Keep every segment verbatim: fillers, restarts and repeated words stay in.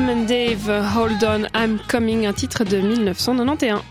and Dave, Hold On, I'm Coming, un titre de dix-neuf cent quatre-vingt-onze.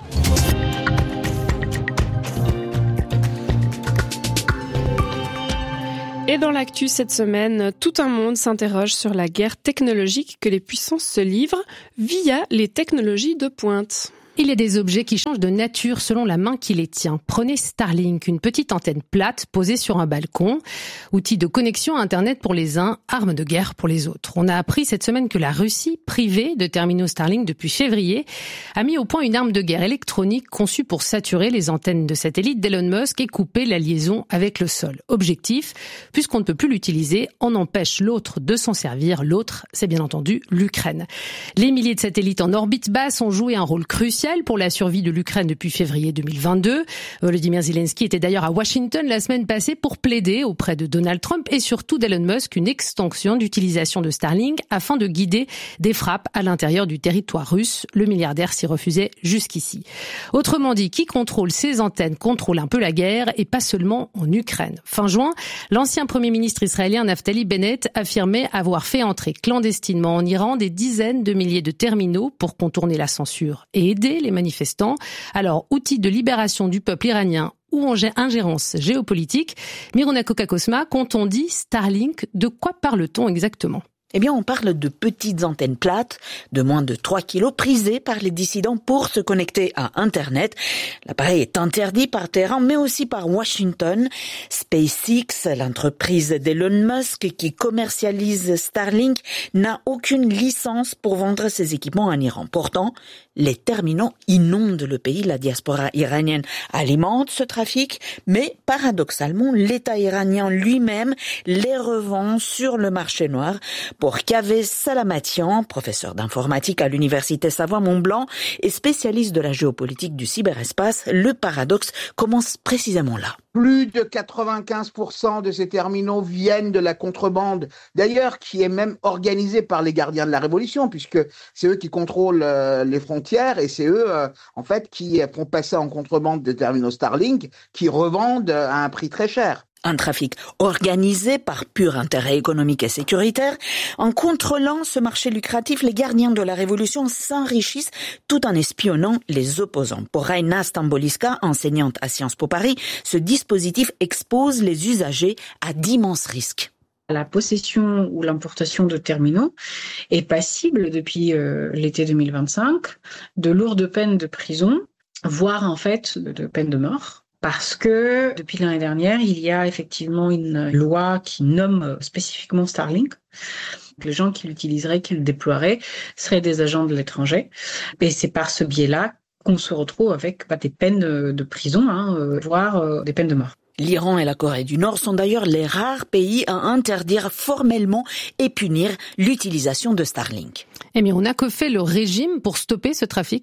Et dans l'actu cette semaine, tout un monde s'interroge sur la guerre technologique que les puissances se livrent via les technologies de pointe. Il y a des objets qui changent de nature selon la main qui les tient. Prenez Starlink, une petite antenne plate posée sur un balcon. Outil de connexion à Internet pour les uns, arme de guerre pour les autres. On a appris cette semaine que la Russie, privée de terminaux Starlink depuis février, a mis au point une arme de guerre électronique conçue pour saturer les antennes de satellites d'Elon Musk et couper la liaison avec le sol. Objectif, puisqu'on ne peut plus l'utiliser, on empêche l'autre de s'en servir. L'autre, c'est bien entendu l'Ukraine. Les milliers de satellites en orbite basse ont joué un rôle crucial pour la survie de l'Ukraine depuis février deux mille vingt-deux. Volodymyr Zelensky était d'ailleurs à Washington la semaine passée pour plaider auprès de Donald Trump et surtout d'Elon Musk une extension d'utilisation de Starlink afin de guider des frappes à l'intérieur du territoire russe. Le milliardaire s'y refusait jusqu'ici. Autrement dit, qui contrôle ces antennes contrôle un peu la guerre et pas seulement en Ukraine. Fin juin, l'ancien Premier ministre israélien Naftali Bennett affirmait avoir fait entrer clandestinement en Iran des dizaines de milliers de terminaux pour contourner la censure et aider les manifestants. Alors, outil de libération du peuple iranien ou ingérence géopolitique, Miruna Kokakosma, quand on dit Starlink, de quoi parle-t-on exactement ? Eh bien, on parle de petites antennes plates de moins de trois kilos prisées par les dissidents pour se connecter à Internet. L'appareil est interdit par Téhéran, mais aussi par Washington. SpaceX, l'entreprise d'Elon Musk qui commercialise Starlink, n'a aucune licence pour vendre ses équipements en Iran. Pourtant, les terminaux inondent le pays. La diaspora iranienne alimente ce trafic, mais paradoxalement, l'État iranien lui-même les revend sur le marché noir. Pour Kaveh Salamatian, professeur d'informatique à l'université Savoie-Mont-Blanc et spécialiste de la géopolitique du cyberespace, le paradoxe commence précisément là. Plus de quatre-vingt-quinze pour cent de ces terminaux viennent de la contrebande, d'ailleurs qui est même organisée par les gardiens de la Révolution, puisque c'est eux qui contrôlent euh, les frontières et c'est eux euh, en fait qui font passer en contrebande des terminaux Starlink qui revendent à un prix très cher. Un trafic organisé par pur intérêt économique et sécuritaire. En contrôlant ce marché lucratif, les gardiens de la Révolution s'enrichissent tout en espionnant les opposants. Pour Raina Stamboliska, enseignante à Sciences Po Paris, ce dispositif expose les usagers à d'immenses risques. La possession ou l'importation de terminaux est passible depuis euh, l'été deux mille vingt-cinq de lourdes peines de prison, voire en fait de peine de mort. Parce que depuis l'année dernière, il y a effectivement une loi qui nomme spécifiquement Starlink. Les gens qui l'utiliseraient, qui le déploieraient, seraient des agents de l'étranger. Et c'est par ce biais-là qu'on se retrouve avec bah, des peines de prison, hein, voire euh, des peines de mort. L'Iran et la Corée du Nord sont d'ailleurs les rares pays à interdire formellement et punir l'utilisation de Starlink. Et mais on a que fait le régime pour stopper ce trafic ?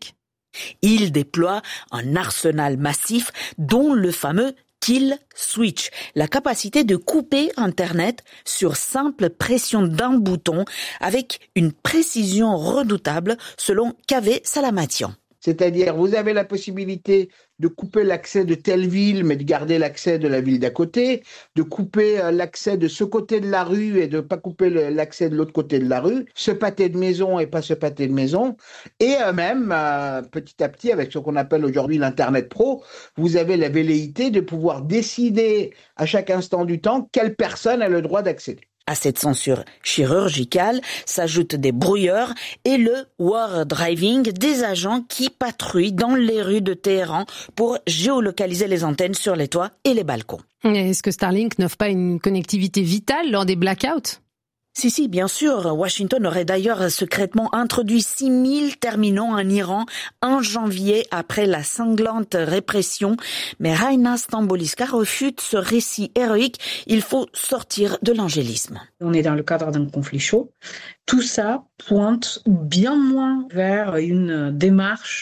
Il déploie un arsenal massif dont le fameux kill switch, la capacité de couper Internet sur simple pression d'un bouton avec une précision redoutable selon Kaveh Salamatian. C'est-à-dire, vous avez la possibilité de couper l'accès de telle ville, mais de garder l'accès de la ville d'à côté, de couper l'accès de ce côté de la rue et de ne pas couper l'accès de l'autre côté de la rue, ce pâté de maison et pas ce pâté de maison. Et même, euh, petit à petit, avec ce qu'on appelle aujourd'hui l'Internet Pro, vous avez la velléité de pouvoir décider à chaque instant du temps quelle personne a le droit d'accéder. À cette censure chirurgicale s'ajoutent des brouilleurs et le war driving des agents qui patrouillent dans les rues de Téhéran pour géolocaliser les antennes sur les toits et les balcons. Est-ce que Starlink n'offre pas une connectivité vitale lors des blackouts ? Si, si, bien sûr. Washington aurait d'ailleurs secrètement introduit six mille terminaux en Iran en janvier après la sanglante répression. Mais Raina Stamboliska refute ce récit héroïque. Il faut sortir de l'angélisme. On est dans le cadre d'un conflit chaud. Tout ça pointe bien moins vers une démarche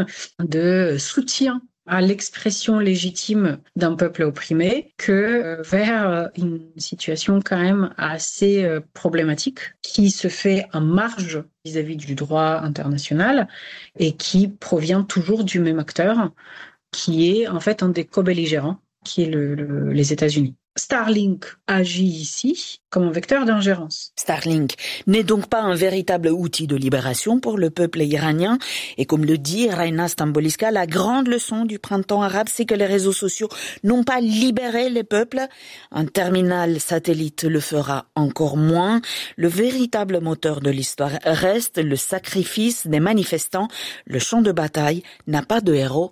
de soutien à l'expression légitime d'un peuple opprimé que vers une situation quand même assez problématique qui se fait en marge vis-à-vis du droit international et qui provient toujours du même acteur qui est en fait un des co-belligérants qui est le, le, les États-Unis. Starlink agit ici comme un vecteur d'ingérence. Starlink n'est donc pas un véritable outil de libération pour le peuple iranien. Et comme le dit Raina Stamboliska, la grande leçon du printemps arabe, c'est que les réseaux sociaux n'ont pas libéré les peuples. Un terminal satellite le fera encore moins. Le véritable moteur de l'histoire reste le sacrifice des manifestants. Le champ de bataille n'a pas de héros,